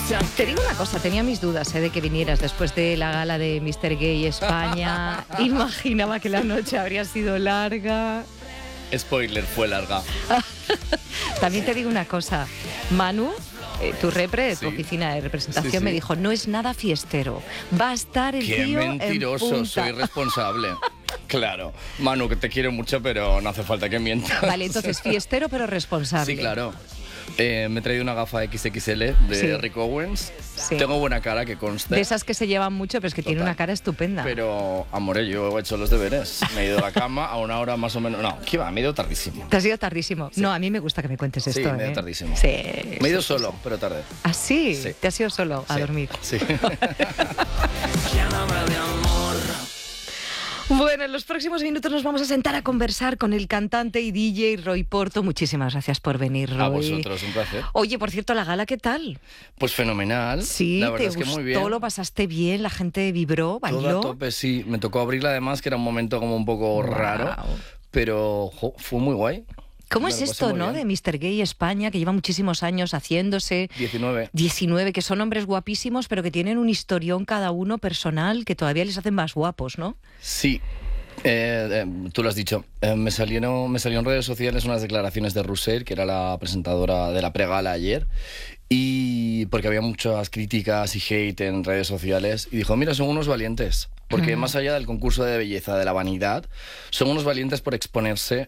Te digo una cosa, tenía mis dudas de que vinieras después de la gala de Mr. Gay España. Imaginaba que la noche habría sido larga. Spoiler, fue larga. También te digo una cosa, Manu, tu repre, tu oficina de representación, me dijo, no es nada fiestero, va a estar el Qué tío mentiroso, en punta. soy responsable. Claro, Manu, que te quiero mucho, pero no hace falta que mientas. Vale, entonces fiestero pero responsable. Sí, claro. Me he traído una gafa XXL de Rick Owens. Sí. Tengo buena cara, que conste. De esas que se llevan mucho, pero es que tiene una cara estupenda. Pero, amore, yo he hecho los deberes. Me he ido a la cama a una hora más o menos. No, ¿qué va? Me he ido tardísimo. Te has ido tardísimo. Sí. No, a mí me gusta que me cuentes esto. Sí, me he ido tardísimo. Sí. Me he ido solo, pero tarde. ¿Ah, sí? ¿Te has ido solo a dormir? Sí. Bueno, en los próximos minutos nos vamos a sentar a conversar con el cantante y DJ Roy Porto. Muchísimas gracias por venir, Roy. A vosotros, un placer. Oye, por cierto, ¿la gala qué tal? Pues fenomenal. Sí, la verdad ¿te es que gustó? muy bien. ¿Lo pasaste bien? ¿La gente vibró? ¿Bailó? Todo a tope, sí. Me tocó abrirla además, que era un momento como un poco raro, pero fue muy guay. ¿Cómo es esto, no? De Mr. Gay España, que lleva muchísimos años haciéndose. 19, que son hombres guapísimos, pero que tienen un historión cada uno personal que todavía les hacen más guapos, ¿no? Sí. Tú lo has dicho. Me salió en redes sociales unas declaraciones de Roser, que era la presentadora de la pregala ayer, y porque había muchas críticas y hate en redes sociales, y dijo, mira, son unos valientes, porque más allá del concurso de belleza, de la vanidad, son unos valientes por exponerse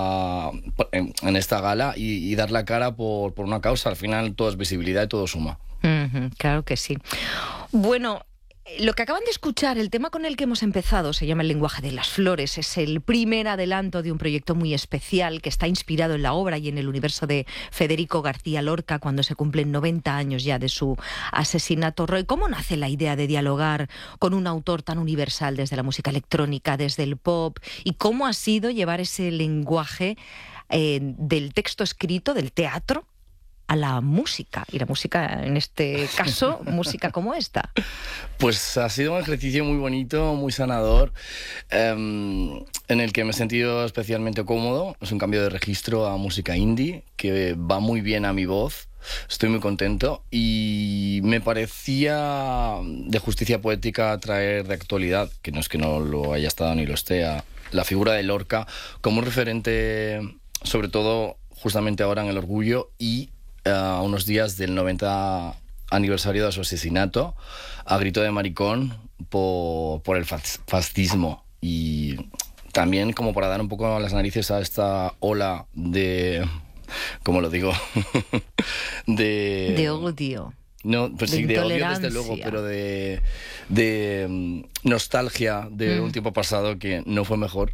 en esta gala y dar la cara por una causa. Al final todo es visibilidad y todo suma. Claro que sí. Bueno, lo que acaban de escuchar, el tema con el que hemos empezado, se llama El lenguaje de las flores. Es el primer adelanto de un proyecto muy especial que está inspirado en la obra y en el universo de Federico García Lorca, cuando se cumplen 90 años ya de su asesinato. Roy, ¿cómo nace la idea de dialogar con un autor tan universal desde la música electrónica, desde el pop? ¿Y cómo ha sido llevar ese lenguaje del texto escrito, del teatro, a la música? Y la música, en este caso, música como esta. Pues ha sido un ejercicio muy bonito, muy sanador, en el que me he sentido especialmente cómodo. Es un cambio de registro a música indie, que va muy bien a mi voz. Estoy muy contento y me parecía de justicia poética traer de actualidad, que no es que no lo haya estado ni lo esté, a la figura de Lorca como un referente, sobre todo justamente ahora en el orgullo y a unos días del 90 aniversario de su asesinato, a grito de maricón por el fascismo, y también como para dar un poco las narices a esta ola de, ¿cómo lo digo? de odio. No, pues sí, de odio desde luego, pero de nostalgia de un tiempo pasado que no fue mejor,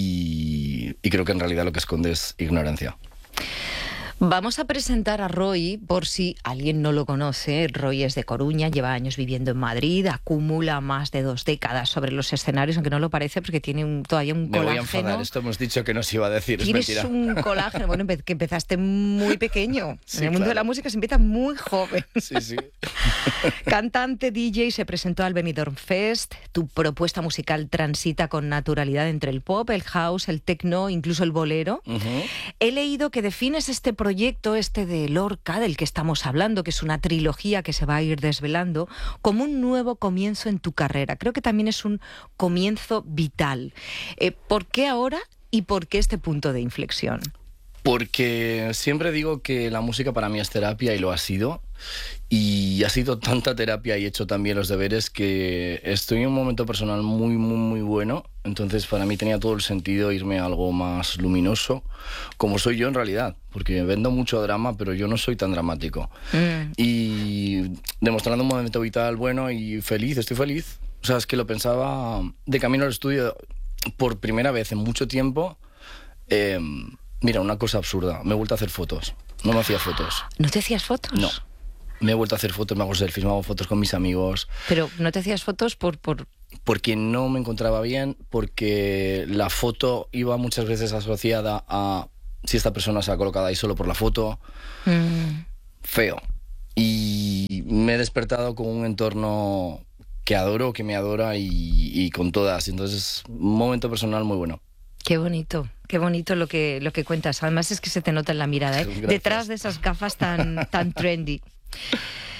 y creo que en realidad lo que esconde es ignorancia. Vamos a presentar a Roy, por si alguien no lo conoce. Roy es de Coruña, lleva años viviendo en Madrid, acumula más de 2 décadas sobre los escenarios, aunque no lo parece porque tiene todavía un colágeno. Me voy a enfadar, esto hemos dicho que no se iba a decir, es mentira. Tienes un colágeno, bueno, que empezaste muy pequeño. Sí, en el mundo de la música se empieza muy joven. Sí, sí. Cantante, DJ, se presentó al Benidorm Fest. Tu propuesta musical transita con naturalidad entre el pop, el house, el techno, incluso el bolero. He leído que defines este proyecto de Lorca, del que estamos hablando, que es una trilogía que se va a ir desvelando, como un nuevo comienzo en tu carrera. Creo que también es un comienzo vital. ¿Por qué ahora y por qué este punto de inflexión? Porque siempre digo que la música para mí es terapia, y lo ha sido. Y ha sido tanta terapia y he hecho también los deberes que estoy en un momento personal muy, muy, muy bueno. Entonces para mí tenía todo el sentido irme a algo más luminoso, como soy yo en realidad, porque vendo mucho drama, pero yo no soy tan dramático. Y demostrando un momento vital bueno y feliz, estoy feliz. O sea, es que lo pensaba de camino al estudio por primera vez en mucho tiempo. Mira, una cosa absurda, me he vuelto a hacer fotos. No me hacía fotos. ¿No te hacías fotos? No. Me he vuelto a hacer fotos, me hago selfies, me hago fotos con mis amigos. ¿Pero no te hacías fotos Porque no me encontraba bien, porque la foto iba muchas veces asociada a si esta persona se ha colocado ahí solo por la foto. Feo. Y me he despertado con un entorno que adoro, que me adora y con todas. Entonces, un momento personal muy bueno. Qué bonito lo que cuentas. Además es que se te nota en la mirada, ¿eh? Detrás de esas gafas tan trendy.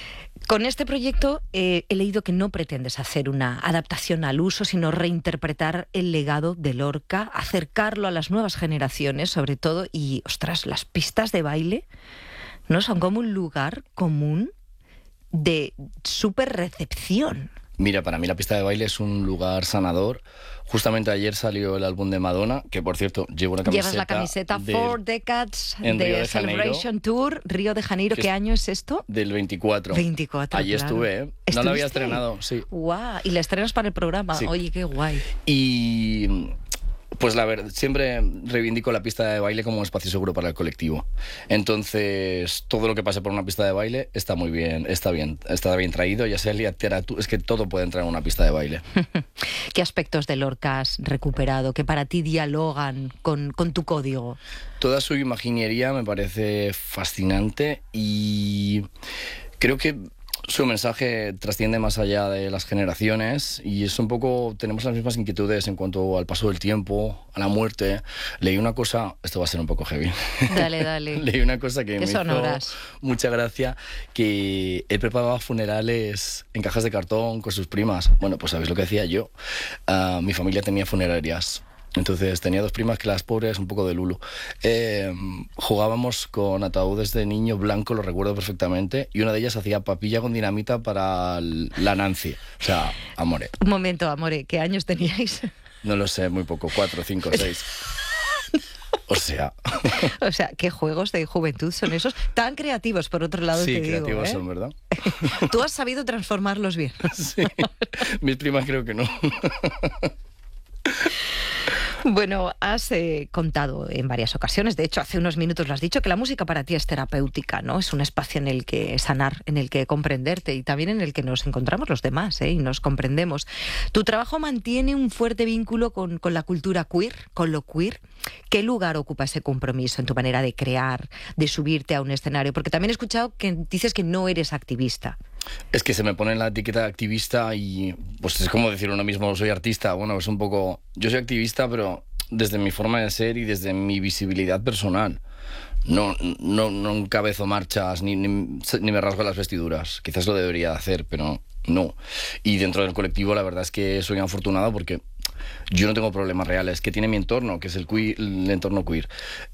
Con este proyecto he leído que no pretendes hacer una adaptación al uso, sino reinterpretar el legado de Lorca, acercarlo a las nuevas generaciones, sobre todo, y, ostras, las pistas de baile, ¿no? Son como un lugar común de súper recepción. Mira, para mí la pista de baile es un lugar sanador. Justamente ayer salió el álbum de Madonna, que por cierto, llevo una camiseta. Llevas la camiseta Four Decades de Celebration Tour, Río de Janeiro. ¿Qué año es esto? Del 24. 24, Allí claro. estuve, ¿eh? No la había estrenado, sí. ¡Guau! Y la estrenas para el programa. Sí. Oye, qué guay. Y pues la verdad, siempre reivindico la pista de baile como un espacio seguro para el colectivo. Entonces, todo lo que pase por una pista de baile está muy bien, está bien traído, ya sea literatura, es que todo puede entrar en una pista de baile. ¿Qué aspectos de Lorca has recuperado que para ti dialogan con tu código? Toda su imaginería me parece fascinante y creo que su mensaje trasciende más allá de las generaciones y es un poco, tenemos las mismas inquietudes en cuanto al paso del tiempo, a la muerte. Leí una cosa, esto va a ser un poco heavy. Dale, dale. Leí una cosa que me hizo horas? mucha gracia, que él preparaba funerales en cajas de cartón con sus primas. Bueno, pues ¿sabéis lo que hacía yo? Mi familia tenía funerarias. Entonces tenía dos primas que las pobres, un poco de Lulu. Jugábamos con ataúdes de niño blanco, lo recuerdo perfectamente, y una de ellas hacía papilla con dinamita para la Nancy. O sea, amore. Un momento, amore, ¿qué años teníais? No lo sé, muy poco, 4, 5, 6. O sea... O sea, ¿qué juegos de juventud son esos? Tan creativos, por otro lado, sí, te digo. Sí, creativos son, ¿verdad? Tú has sabido transformarlos bien. Sí, mis primas creo que no. Bueno, has contado en varias ocasiones, de hecho hace unos minutos lo has dicho, que la música para ti es terapéutica, ¿no? Es un espacio en el que sanar, en el que comprenderte y también en el que nos encontramos los demás, y nos comprendemos. Tu trabajo mantiene un fuerte vínculo con la cultura queer, con lo queer. ¿Qué lugar ocupa ese compromiso en tu manera de crear, de subirte a un escenario? Porque también he escuchado que dices que no eres activista. Es que se me pone la etiqueta de activista y pues es como decir uno mismo, soy artista. Bueno, es un poco... Yo soy activista, pero desde mi forma de ser y desde mi visibilidad personal. No encabezo marchas ni me rasgo las vestiduras. Quizás lo debería hacer, pero no. Y dentro del colectivo la verdad es que soy afortunado porque yo no tengo problemas reales que tiene mi entorno, que es el entorno queer.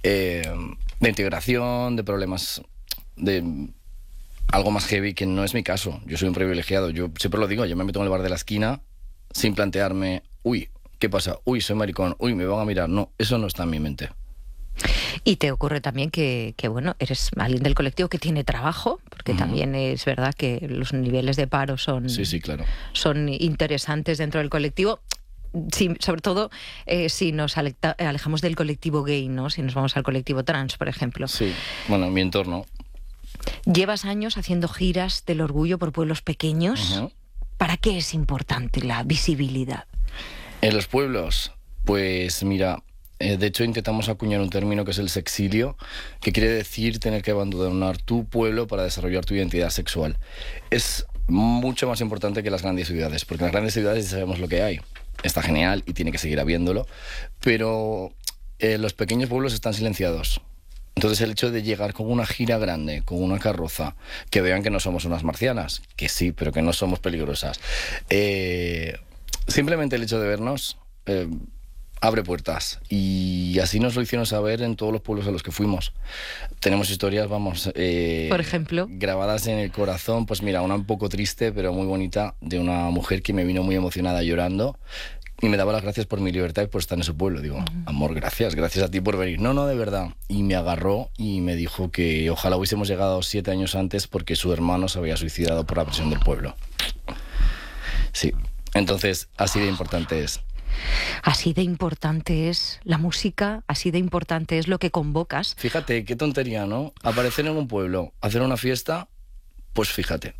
De integración, de problemas... de algo más heavy, que no es mi caso. Yo soy un privilegiado. Yo siempre lo digo, yo me meto en el bar de la esquina sin plantearme, uy, ¿qué pasa? Uy, soy maricón, uy, me van a mirar. No, eso no está en mi mente. Y te ocurre también que bueno, eres alguien del colectivo que tiene trabajo, porque también es verdad que los niveles de paro son, sí, claro, son interesantes dentro del colectivo. Sí, sobre todo si nos alejamos del colectivo gay, ¿no? Si nos vamos al colectivo trans, por ejemplo. Sí, bueno, mi entorno. Llevas años haciendo giras del orgullo por pueblos pequeños. ¿Para qué es importante la visibilidad? En los pueblos, pues mira, de hecho intentamos acuñar un término que es el sexilio, que quiere decir tener que abandonar tu pueblo para desarrollar tu identidad sexual. Es mucho más importante que las grandes ciudades, porque en las grandes ciudades ya sabemos lo que hay. Está genial y tiene que seguir habiéndolo, pero los pequeños pueblos están silenciados. Entonces el hecho de llegar con una gira grande, con una carroza, que vean que no somos unas marcianas, que sí, pero que no somos peligrosas. Simplemente el hecho de vernos abre puertas y así nos lo hicieron saber en todos los pueblos a los que fuimos. Tenemos historias, vamos... por ejemplo, grabadas en el corazón, pues mira, una un poco triste, pero muy bonita, de una mujer que me vino muy emocionada llorando. Y me daba las gracias por mi libertad y por estar en su pueblo. Digo, amor, gracias a ti por venir. No, de verdad. Y me agarró y me dijo que ojalá hubiésemos llegado 7 años antes porque su hermano se había suicidado por la presión del pueblo. Sí, entonces así de importante es. Así de importante es la música, así de importante es lo que convocas. Fíjate, qué tontería, ¿no? Aparecer en un pueblo, hacer una fiesta, pues fíjate.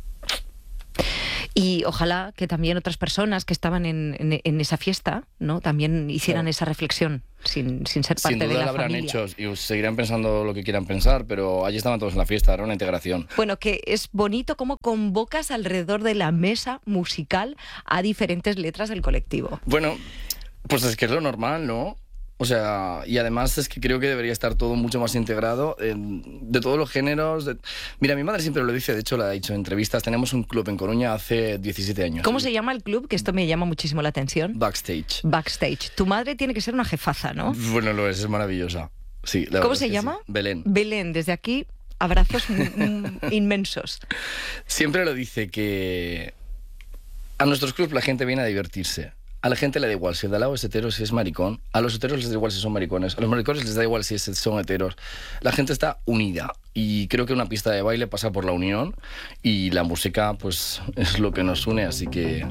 Y ojalá que también otras personas que estaban en esa fiesta, ¿no? También hicieran esa reflexión sin ser parte de la familia. Sin duda lo habrán hecho y seguirán pensando lo que quieran pensar, pero allí estaban todos en la fiesta, era una integración. Bueno, que es bonito cómo convocas alrededor de la mesa musical a diferentes letras del colectivo. Bueno, pues es que es lo normal, ¿no? O sea, y además es que creo que debería estar todo mucho más integrado de todos los géneros. Mira, mi madre siempre lo dice, de hecho lo ha dicho en entrevistas, tenemos un club en Coruña hace 17 años. ¿Cómo se llama el club? Que esto me llama muchísimo la atención. Backstage. Backstage. Tu madre tiene que ser una jefaza, ¿no? Bueno, lo es maravillosa. Sí, la ¿Cómo verdad se es que llama? Sí. Belén. Belén, desde aquí, abrazos inmensos. Siempre lo dice que a nuestros clubs la gente viene a divertirse. A la gente le da igual si el de al lado es hetero, si es maricón. A los heteros les da igual si son maricones. A los maricones les da igual si son heteros. La gente está unida. Y creo que una pista de baile pasa por la unión. Y la música, pues, es lo que nos une. Así que...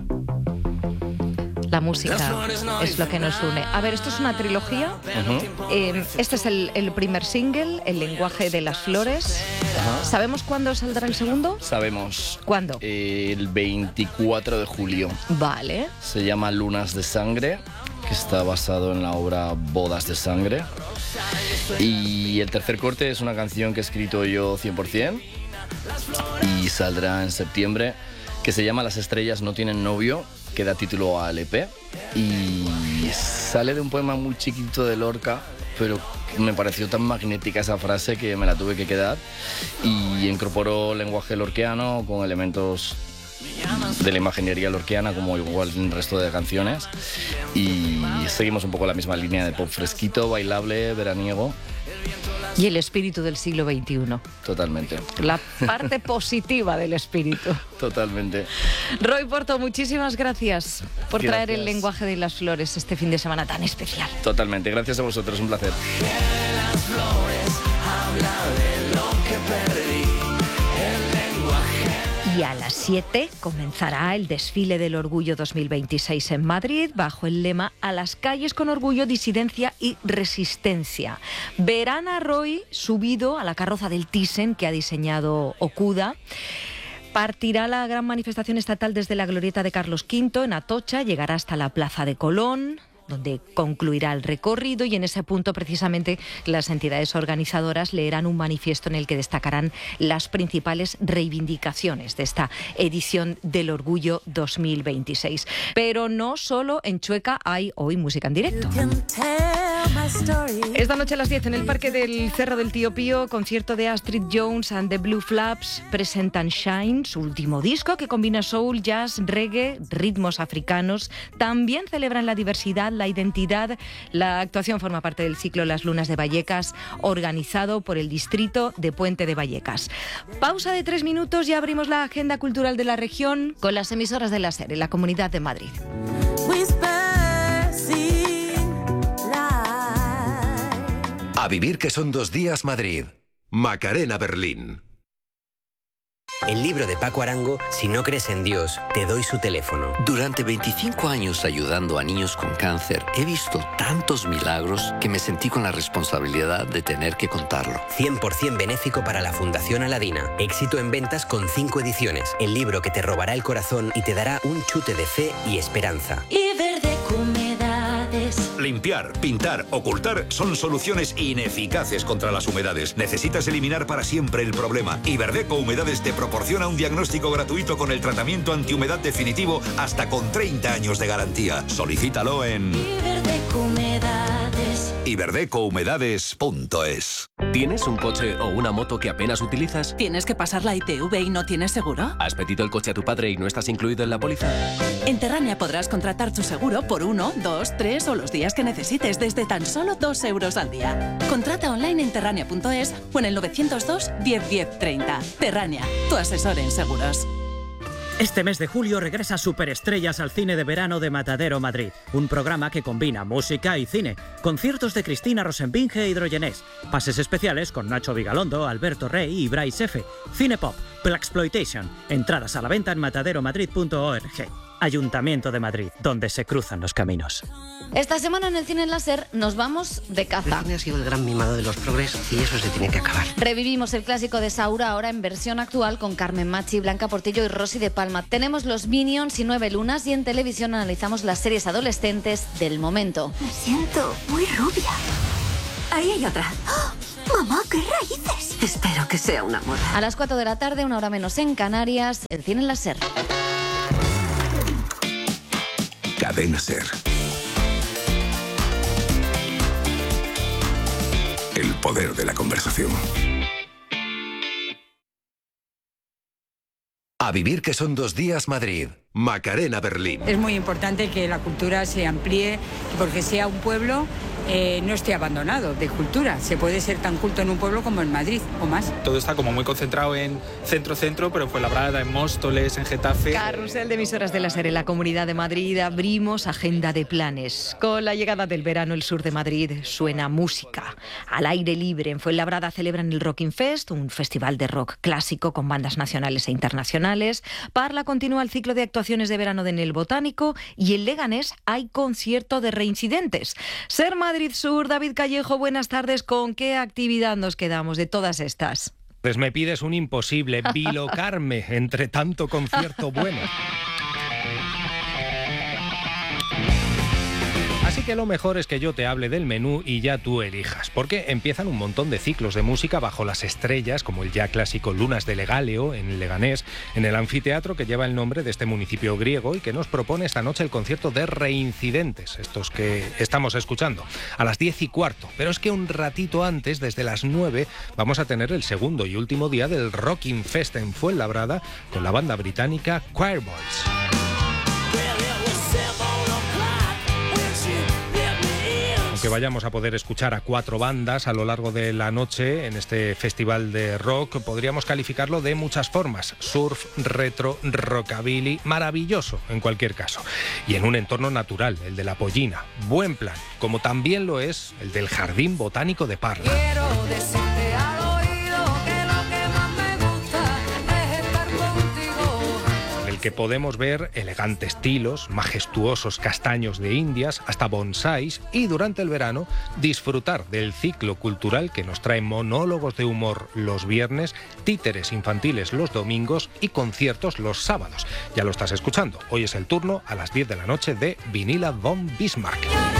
La música es lo que nos une. A ver, esto es una trilogía. Este es el primer single, El lenguaje de las flores. ¿Sabemos cuándo saldrá el segundo? Sabemos. ¿Cuándo? El 24 de julio. Vale. Se llama Lunas de Sangre, que está basado en la obra Bodas de Sangre. Y el tercer corte es una canción que he escrito yo 100% y saldrá en septiembre, que se llama Las estrellas no tienen novio, que da título al EP, y sale de un poema muy chiquito de Lorca, pero me pareció tan magnética esa frase que me la tuve que quedar, y incorporó lenguaje lorquiano con elementos de la imaginería lorquiana, como igual en el resto de canciones, y seguimos un poco la misma línea de pop fresquito, bailable, veraniego. Y el espíritu del siglo XXI. Totalmente. La parte positiva del espíritu. Totalmente. Roy Porto, muchísimas gracias por traer el lenguaje de las flores este fin de semana tan especial. Totalmente. Gracias a vosotros, un placer. Las flores habla de lo que perdí, el lenguaje. Y a las 7 comenzará el desfile del Orgullo 2026 en Madrid, bajo el lema A las calles con orgullo, disidencia y resistencia. Verán a Roy subido a la carroza del Thyssen que ha diseñado Okuda. Partirá la gran manifestación estatal desde la glorieta de Carlos V en Atocha, llegará hasta la Plaza de Colón, donde concluirá el recorrido, y en ese punto precisamente las entidades organizadoras leerán un manifiesto en el que destacarán las principales reivindicaciones de esta edición del Orgullo 2026. Pero no solo en Chueca hay hoy música en directo. Esta noche a las 10 en el Parque del Cerro del Tío Pío, concierto de Astrid Jones and the Blue Flaps, presentan Shine, su último disco que combina soul, jazz, reggae, ritmos africanos. También celebran la diversidad, la identidad. La actuación forma parte del ciclo Las Lunas de Vallecas, organizado por el distrito de Puente de Vallecas. Pausa de 3 minutos y abrimos la agenda cultural de la región con las emisoras de la SER en la Comunidad de Madrid. A vivir que son 2 días Madrid. Macarena Berlín. El libro de Paco Arango, Si no crees en Dios, te doy su teléfono. Durante 25 años ayudando a niños con cáncer, he visto tantos milagros que me sentí con la responsabilidad de tener que contarlo. 100% benéfico para la Fundación Aladina. Éxito en ventas con 5 ediciones. El libro que te robará el corazón y te dará un chute de fe y esperanza. Iberdeco Humedades. Limpiar, pintar, ocultar son soluciones ineficaces contra las humedades. Necesitas eliminar para siempre el problema. Iberdeco Humedades te proporciona un diagnóstico gratuito con el tratamiento antihumedad definitivo hasta con 30 años de garantía. Solicítalo en Iberdeco Humedades. iberdecohumedades.es. ¿Tienes un coche o una moto que apenas utilizas? ¿Tienes que pasar la ITV y no tienes seguro? ¿Has pedido el coche a tu padre y no estás incluido en la póliza? En Terrania podrás contratar tu seguro por 1, 2, 3 o los días que necesites desde tan solo 2 euros al día. Contrata online en terrania.es o en el 902 10 10 30. Terrania, tu asesor en seguros. Este mes de julio regresa Superestrellas al cine de verano de Matadero Madrid, un programa que combina música y cine, conciertos de Cristina Rosenbinge e Hidrogenés, pases especiales con Nacho Vigalondo, Alberto Rey y Bryce F, cine pop, Blaxploitation, entradas a la venta en mataderomadrid.org. Ayuntamiento de Madrid, donde se cruzan los caminos. Esta semana en el Cine Láser nos vamos de caza. El cine ha sido el gran mimado de los progres y eso se tiene que acabar. Revivimos el clásico de Saura ahora en versión actual con Carmen Machi, Blanca Portillo y Rosy de Palma. Tenemos Los Minions y 9 lunas y en televisión analizamos las series adolescentes del momento. Me siento muy rubia. Ahí hay otra. ¡Oh! ¡Mamá, qué raíces! Espero que sea una moda. A las 4 de la tarde, 1 hora menos en Canarias, el Cine Láser. Cadena SER. poder de la conversación. A vivir que son 2 días Madrid. Macarena Berlín. Es muy importante que la cultura se amplíe, porque sea un pueblo no esté abandonado de cultura. Se puede ser tan culto en un pueblo como en Madrid o más. Todo está como muy concentrado en centro-centro, pero en Fuenlabrada, en Móstoles, en Getafe. Carrusel de emisoras de la SER en la Comunidad de Madrid. Abrimos agenda de planes. Con la llegada del verano, el sur de Madrid suena música. Al aire libre, en Fuenlabrada celebran el Rocking Fest, un festival de rock clásico con bandas nacionales e internacionales. Parla continúa el ciclo de actuaciones de verano en el Botánico y en Leganés hay concierto de reincidentes. SER Madrid Sur, David Callejo, buenas tardes. ¿Con qué actividad nos quedamos de todas estas? Pues me pides un imposible, bilocarme entre tanto concierto bueno. Así que lo mejor es que yo te hable del menú y ya tú elijas, porque empiezan un montón de ciclos de música bajo las estrellas, como el ya clásico Lunas de Legaleo en Leganés, en el anfiteatro que lleva el nombre de este municipio griego y que nos propone esta noche el concierto de Reincidentes, estos que estamos escuchando, a las 10:15. Pero es que un ratito antes, desde las 9, vamos a tener el segundo y último día del Rocking Fest en Fuenlabrada con la banda británica Choirboys. Que vayamos a poder escuchar a 4 bandas a lo largo de la noche en este festival de rock, podríamos calificarlo de muchas formas: surf, retro, rockabilly, maravilloso en cualquier caso, y en un entorno natural, el de la Pollina. Buen plan, como también lo es el del Jardín Botánico de Parla. Quiero decirte al oído que lo que más me gusta es estar contigo. En el que podemos ver elegantes tilos, majestuosos castaños de Indias, hasta bonsáis, y durante el verano disfrutar del ciclo cultural que nos trae monólogos de humor los viernes, títeres infantiles los domingos y conciertos los sábados. Ya lo estás escuchando, hoy es el turno a las 10 de la noche de Vinila von Bismarck.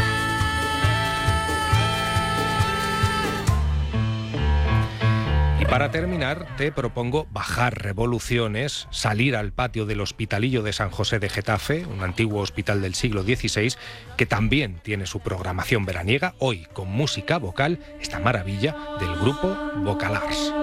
Y para terminar, te propongo bajar revoluciones, salir al patio del Hospitalillo de San José de Getafe, un antiguo hospital del siglo XVI, que también tiene su programación veraniega, hoy con música vocal, esta maravilla del grupo Vocalars.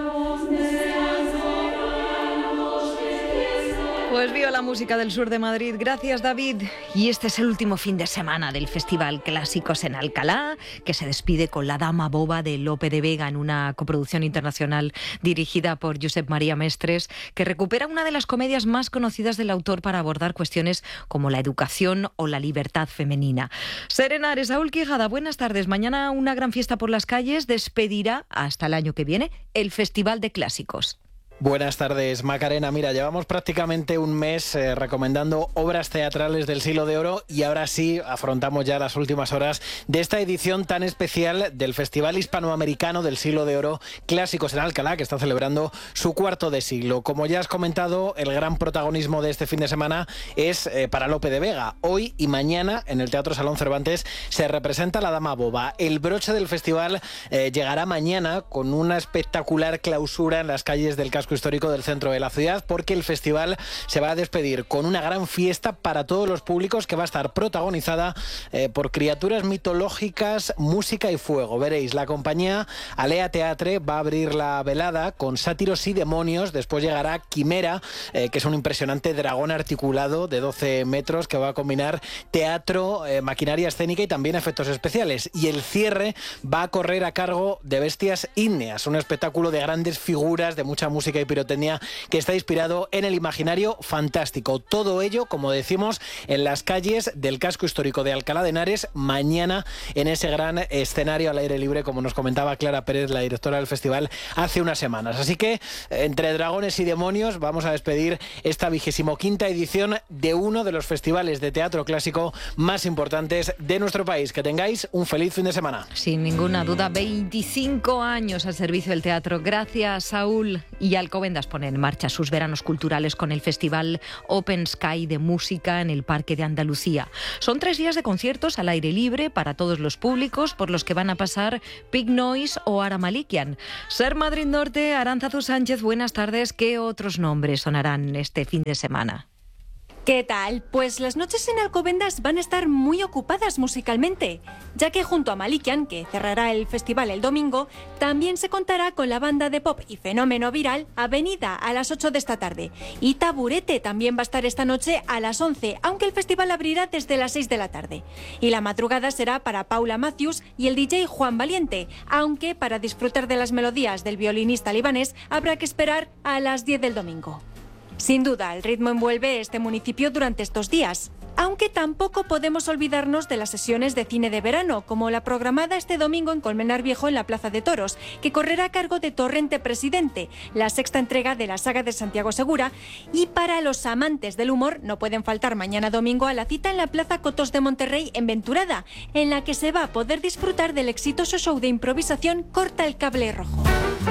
Pues viva la música del sur de Madrid. Gracias, David. Y este es el último fin de semana del Festival Clásicos en Alcalá, que se despide con La Dama Boba de Lope de Vega en una coproducción internacional dirigida por Josep María Mestres, que recupera una de las comedias más conocidas del autor para abordar cuestiones como la educación o la libertad femenina. Serenares, Saúl Quijada, buenas tardes. Mañana una gran fiesta por las calles despedirá hasta el año que viene el Festival de Clásicos. Buenas tardes, Macarena. Mira, llevamos prácticamente un mes recomendando obras teatrales del Siglo de Oro y ahora sí afrontamos ya las últimas horas de esta edición tan especial del Festival Hispanoamericano del Siglo de Oro Clásicos en Alcalá, que está celebrando su cuarto de siglo. Como ya has comentado, el gran protagonismo de este fin de semana es para Lope de Vega. Hoy y mañana en el Teatro Salón Cervantes se representa La Dama Boba. El broche del festival llegará mañana con una espectacular clausura en las calles del casco histórico del centro de la ciudad, porque el festival se va a despedir con una gran fiesta para todos los públicos que va a estar protagonizada por criaturas mitológicas, música y fuego. Veréis, la compañía Alea Teatre va a abrir la velada con Sátiros y Demonios, después llegará Quimera, que es un impresionante dragón articulado de 12 metros que va a combinar teatro, maquinaria escénica y también efectos especiales, y el cierre va a correr a cargo de Bestias Ígneas, un espectáculo de grandes figuras, de mucha música y pirotecnia que está inspirado en el imaginario fantástico. Todo ello, como decimos, en las calles del casco histórico de Alcalá de Henares, mañana en ese gran escenario al aire libre, como nos comentaba Clara Pérez, la directora del festival, hace unas semanas. Así que, entre dragones y demonios, vamos a despedir esta 25ª edición de uno de los festivales de teatro clásico más importantes de nuestro país. Que tengáis un feliz fin de semana. Sin ninguna duda, 25 años al servicio del teatro. Gracias, Saúl. Y Alcobendas pone en marcha sus veranos culturales con el Festival Open Sky de música en el Parque de Andalucía. Son 3 días de conciertos al aire libre para todos los públicos, por los que van a pasar Pig Noise o Ara Malikian. SER Madrid Norte, Arantzazu Sánchez, buenas tardes. ¿Qué otros nombres sonarán este fin de semana? ¿Qué tal? Pues las noches en Alcobendas van a estar muy ocupadas musicalmente, ya que junto a Malikian, que cerrará el festival el domingo, también se contará con la banda de pop y fenómeno viral Avenida a las 8 de esta tarde. Y Taburete también va a estar esta noche a las 11, aunque el festival abrirá desde las 6 de la tarde. Y la madrugada será para Paula Matthews y el DJ Juan Valiente, aunque para disfrutar de las melodías del violinista libanés habrá que esperar a las 10 del domingo. Sin duda, el ritmo envuelve este municipio durante estos días, aunque tampoco podemos olvidarnos de las sesiones de cine de verano, como la programada este domingo en Colmenar Viejo en la Plaza de Toros, que correrá a cargo de Torrente Presidente, la sexta entrega de la saga de Santiago Segura, y para los amantes del humor no pueden faltar mañana domingo a la cita en la Plaza Cotos de Monterrey en Venturada, en la que se va a poder disfrutar del exitoso show de improvisación Corta el Cable Rojo.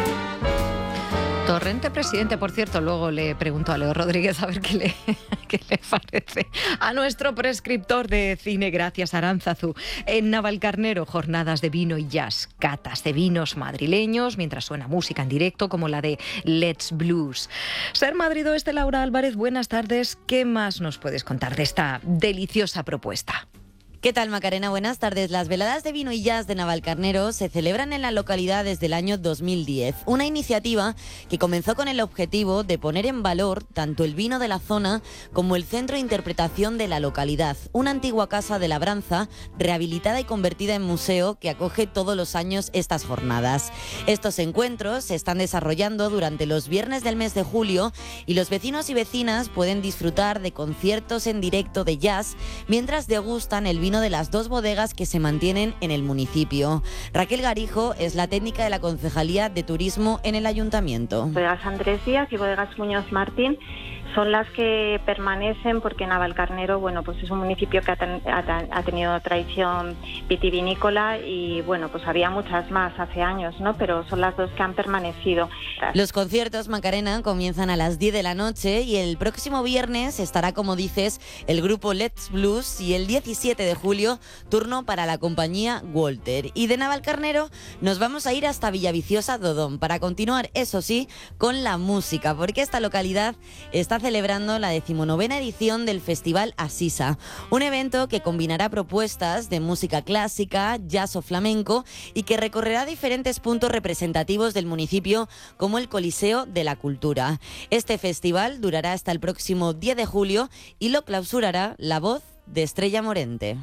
Torrente Presidente, por cierto, luego le pregunto a Leo Rodríguez a ver qué le parece a nuestro prescriptor de cine. Gracias, Aránzazu. En Navalcarnero, jornadas de vino y jazz, catas de vinos madrileños, mientras suena música en directo como la de Let's Blues. Ser Madrid Oeste, Laura Álvarez, buenas tardes. ¿Qué más nos puedes contar de esta deliciosa propuesta? ¿Qué tal, Macarena? Buenas tardes. Las veladas de vino y jazz de Navalcarnero se celebran en la localidad desde el año 2010. Una iniciativa que comenzó con el objetivo de poner en valor tanto el vino de la zona como el centro de interpretación de la localidad. Una antigua casa de labranza rehabilitada y convertida en museo que acoge todos los años estas jornadas. Estos encuentros se están desarrollando durante los viernes del mes de julio y los vecinos y vecinas pueden disfrutar de conciertos en directo de jazz mientras degustan el vino de las dos bodegas que se mantienen en el municipio. Raquel Garijo es la técnica de la Concejalía de Turismo en el Ayuntamiento. Bodegas Andrés Díaz y Bodegas Muñoz Martín son las que permanecen porque Navalcarnero, bueno, pues es un municipio que ha tenido tradición vitivinícola y, bueno, pues había muchas más hace años, ¿no? Pero son las dos que han permanecido. Los conciertos, Macarena, comienzan a las 10 de la noche y el próximo viernes estará, como dices, el grupo Let's Blues y el 17 de julio, turno para la compañía Walter. Y de Navalcarnero nos vamos a ir hasta Villaviciosa d'Odón para continuar, eso sí, con la música, porque esta localidad está celebrando la 19ª edición del Festival Asisa, un evento que combinará propuestas de música clásica, jazz o flamenco y que recorrerá diferentes puntos representativos del municipio como el Coliseo de la Cultura. Este festival durará hasta el próximo 10 de julio y lo clausurará la voz de Estrella Morente.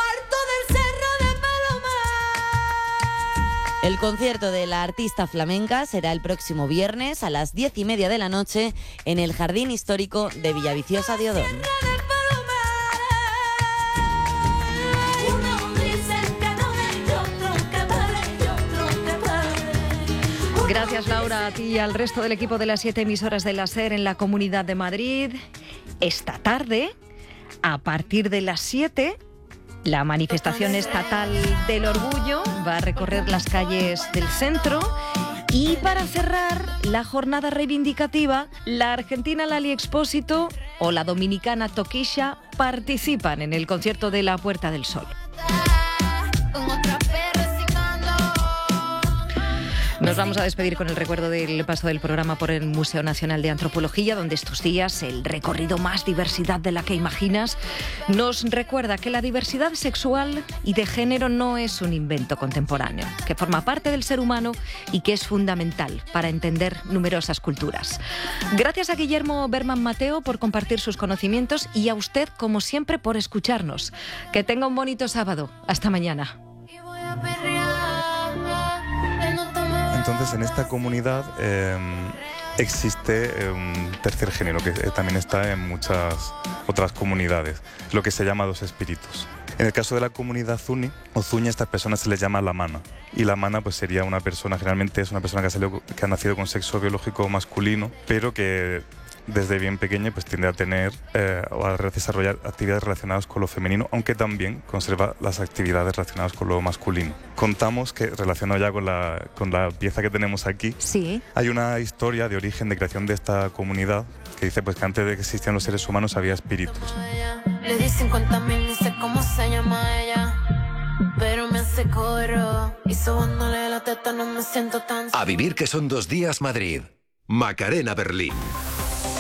El concierto de la artista flamenca será el próximo viernes a las 10:30 de la noche en el Jardín Histórico de Villaviciosa d'Odón. Gracias, Laura, a ti y al resto del equipo de las 7 emisoras de la SER en la Comunidad de Madrid. Esta tarde, a partir de las 7... la manifestación estatal del orgullo va a recorrer las calles del centro y para cerrar la jornada reivindicativa, la argentina Lali Expósito o la dominicana Toquilla participan en el concierto de la Puerta del Sol. Nos vamos a despedir con el recuerdo del paso del programa por el Museo Nacional de Antropología, donde estos días el recorrido más diversidad de la que imaginas nos recuerda que la diversidad sexual y de género no es un invento contemporáneo, que forma parte del ser humano y que es fundamental para entender numerosas culturas. Gracias a Guillermo Berman Mateo por compartir sus conocimientos y a usted, como siempre, por escucharnos. Que tenga un bonito sábado. Hasta mañana. Entonces, en esta comunidad existe un tercer género que también está en muchas otras comunidades, lo que se llama dos espíritus. En el caso de la comunidad Zuni o Zuña, a estas personas se les llama lamana. Y lamana pues sería una persona, generalmente es una persona que ha nacido con sexo biológico masculino, pero que desde bien pequeña pues tiende a tener o a desarrollar actividades relacionadas con lo femenino, aunque también conserva las actividades relacionadas con lo masculino. Contamos que, relacionado ya con la pieza que tenemos aquí, sí, hay una historia de origen de creación de esta comunidad que dice pues que antes de que existieran los seres humanos había espíritus. Le di 50.000, ni sé cómo se llama ella, pero me hace coro y sobándole la teta no me siento tan... A vivir que son 2 días Madrid. Macarena Berlín.